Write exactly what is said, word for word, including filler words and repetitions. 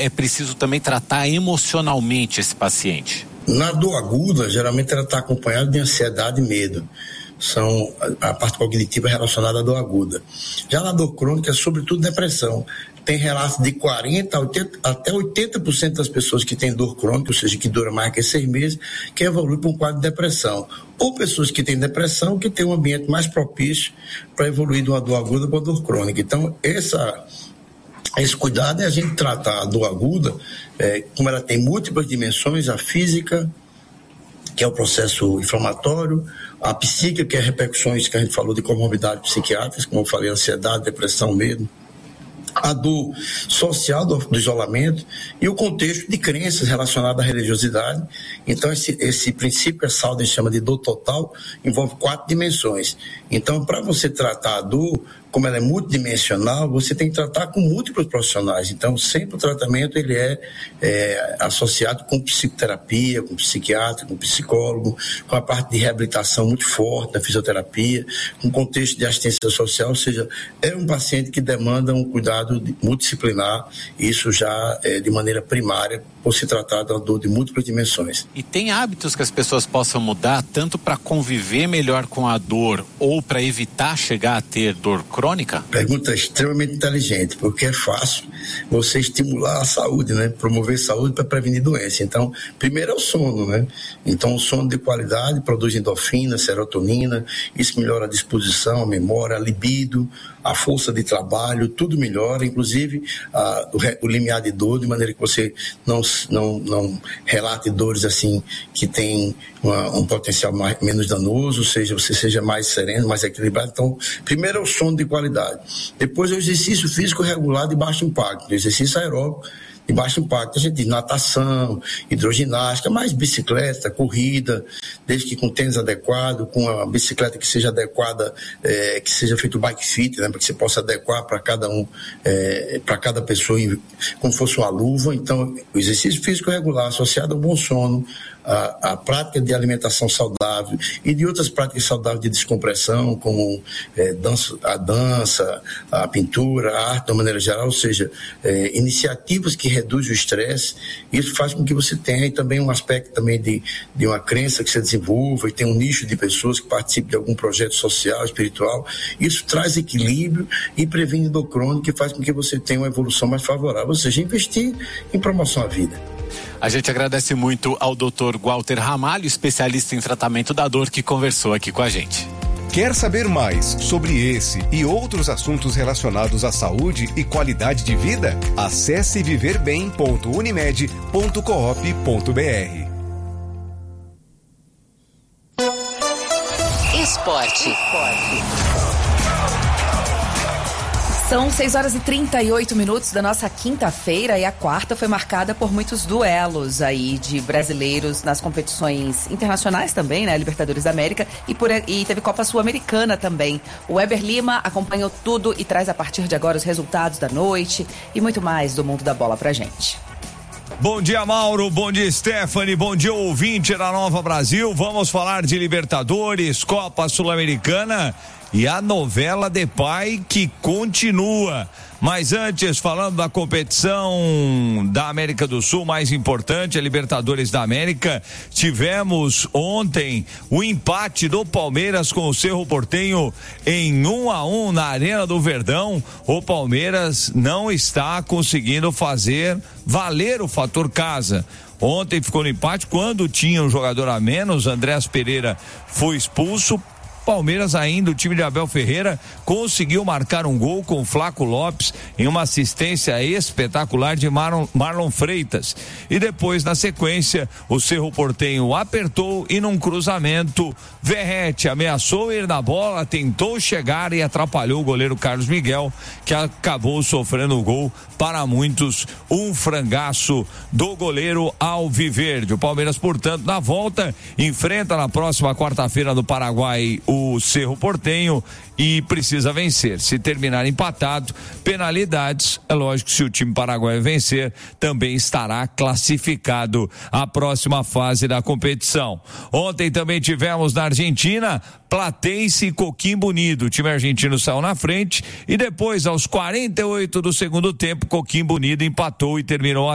é preciso também tratar emocionalmente esse paciente? Na dor aguda, geralmente ela está acompanhada de ansiedade e medo. São a parte cognitiva relacionada à dor aguda. Já na dor crônica, sobretudo depressão. Tem relatos de quarenta por cento até oitenta por cento das pessoas que têm dor crônica, ou seja, que dura mais que seis meses, que evolui para um quadro de depressão. Ou pessoas que têm depressão, que têm um ambiente mais propício para evoluir de uma dor aguda para uma dor crônica. Então, essa... Esse cuidado é a gente tratar a dor aguda, é, como ela tem múltiplas dimensões, a física, que é o processo inflamatório, a psíquica, que é repercussões que a gente falou de comorbidades psiquiátricas, como eu falei, ansiedade, depressão, medo, a dor social do, do isolamento e o contexto de crenças relacionadas à religiosidade. Então, esse, esse princípio que a Salden chama de dor total envolve quatro dimensões. Então, para você tratar a dor, como ela é multidimensional, você tem que tratar com múltiplos profissionais. Então, sempre o tratamento ele é, é associado com psicoterapia, com psiquiatra, com psicólogo, com a parte de reabilitação muito forte, da fisioterapia, com contexto de assistência social, ou seja, é um paciente que demanda um cuidado multidisciplinar, isso já é de maneira primária, por se tratar de uma dor de múltiplas dimensões. E tem hábitos que as pessoas possam mudar, tanto para conviver melhor com a dor ou para evitar chegar a ter dor crônica? Pergunta extremamente inteligente, porque é fácil você estimular a saúde, né? Promover saúde para prevenir doença. Então, primeiro é o sono, né? Então, o sono de qualidade produz endorfina, serotonina, isso melhora a disposição, a memória, a libido, a força de trabalho, tudo melhora, inclusive a, o, o limiar de dor, de maneira que você não, não, não relate dores assim que tem uma, um potencial mais, menos danoso, ou seja, você seja mais sereno, mais equilibrado. Então, primeiro é o sono de qualidade. Depois é o exercício físico regular de baixo impacto, o exercício aeróbico de baixo impacto. A gente diz natação, hidroginástica, mais bicicleta, corrida, desde que com tênis adequado, com a bicicleta que seja adequada, é, que seja feito bike fit, né, para que você possa adequar para cada um, é, para cada pessoa, como fosse uma luva. Então, o exercício físico regular associado ao bom sono, A, a prática de alimentação saudável e de outras práticas saudáveis de descompressão, como é, dança, a dança, a pintura, a arte de uma maneira geral, ou seja, é, iniciativas que reduzem o estresse. Isso faz com que você tenha também um aspecto também de, de uma crença que se desenvolva e tem um nicho de pessoas que participem de algum projeto social, espiritual. Isso traz equilíbrio e previne dor crônica e faz com que você tenha uma evolução mais favorável, ou seja, investir em promoção à vida. A gente agradece muito ao doutor Walter Ramalho, especialista em tratamento da dor, que conversou aqui com a gente. Quer saber mais sobre esse e outros assuntos relacionados à saúde e qualidade de vida? Acesse viver bem ponto unimed ponto coop ponto br. Esporte. Esporte. São seis horas e trinta e oito minutos da nossa quinta-feira e a quarta foi marcada por muitos duelos aí de brasileiros nas competições internacionais também, né? Libertadores da América e, por, e teve Copa Sul-Americana também. O Weber Lima acompanhou tudo e traz a partir de agora os resultados da noite e muito mais do mundo da bola pra gente. Bom dia, Mauro, bom dia, Stephanie, bom dia, ouvinte da Nova Brasil. Vamos falar de Libertadores, Copa Sul-Americana e a novela de pai que continua. Mas antes, falando da competição da América do Sul mais importante, a Libertadores da América, tivemos ontem o empate do Palmeiras com o Cerro Porteño em um a um na Arena do Verdão. O Palmeiras não está conseguindo fazer valer o fator casa. Ontem ficou no empate quando tinha um jogador a menos, Andrés Pereira foi expulso. Palmeiras ainda, o time de Abel Ferreira conseguiu marcar um gol com o Flaco Lopes em uma assistência espetacular de Marlon, Marlon Freitas. E depois, na sequência, o Cerro Porteño apertou e num cruzamento, Verratti ameaçou ir na bola, tentou chegar e atrapalhou o goleiro Carlos Miguel, que acabou sofrendo o gol. Para muitos, um frangaço do goleiro alviverde. O Palmeiras, portanto, na volta, enfrenta na próxima quarta-feira no Paraguai o Cerro Porteño e precisa vencer. Se terminar empatado, penalidades, é lógico que se o time paraguaio vencer, também estará classificado à próxima fase da competição. Ontem também tivemos na Argentina Platense e Coquimbo Unido. O time argentino saiu na frente e depois, aos quarenta e oito do segundo tempo, Coquimbo Unido empatou e terminou a